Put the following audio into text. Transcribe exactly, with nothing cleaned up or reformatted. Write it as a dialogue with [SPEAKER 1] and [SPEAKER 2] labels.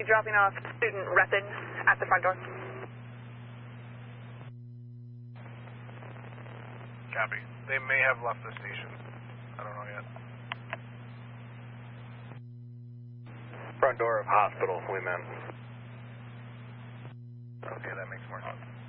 [SPEAKER 1] Dropping off student Rapid at the front door.
[SPEAKER 2] Copy. They may have left the station. I don't know yet.
[SPEAKER 3] Front door of hospital, we meant.
[SPEAKER 2] Okay, that makes more sense.